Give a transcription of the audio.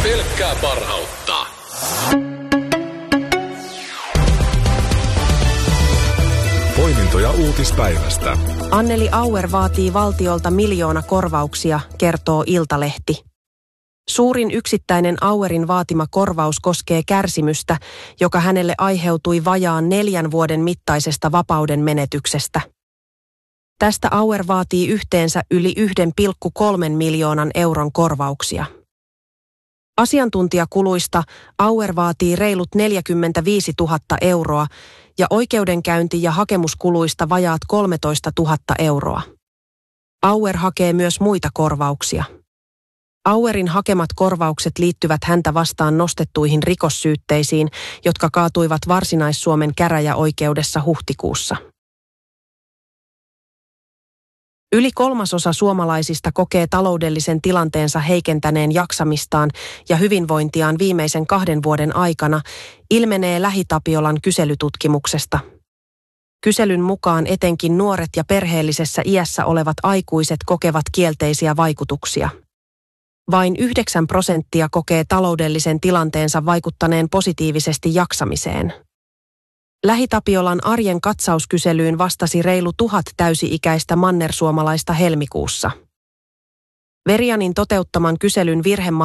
Pelkkää parhautta. Poimintoja uutispäivästä. Anneli Auer vaatii valtiolta 1 miljoona korvauksia, kertoo Iltalehti. Suurin yksittäinen Auerin vaatima korvaus koskee kärsimystä, joka hänelle aiheutui vajaan 4 vuoden mittaisesta vapauden menetyksestä. Tästä Auer vaatii yhteensä yli 1,3 miljoonan euron korvauksia. Asiantuntijakuluista Auer vaatii reilut 45 000 euroa ja oikeudenkäynti- ja hakemuskuluista vajaat 13 000 euroa. Auer hakee myös muita korvauksia. Auerin hakemat korvaukset liittyvät häntä vastaan nostettuihin rikossyytteisiin, jotka kaatuivat Varsinais-Suomen käräjäoikeudessa huhtikuussa. Yli 1/3 suomalaisista kokee taloudellisen tilanteensa heikentäneen jaksamistaan ja hyvinvointiaan viimeisen 2 vuoden aikana, ilmenee LähiTapiolan kyselytutkimuksesta. Kyselyn mukaan etenkin nuoret ja perheellisessä iässä olevat aikuiset kokevat kielteisiä vaikutuksia. Vain 9% kokee taloudellisen tilanteensa vaikuttaneen positiivisesti jaksamiseen. LähiTapiolan arjen katsauskyselyyn vastasi reilu 1000 täysi-ikäistä mannersuomalaista helmikuussa. Verianin toteuttaman kyselyn virhemarginaali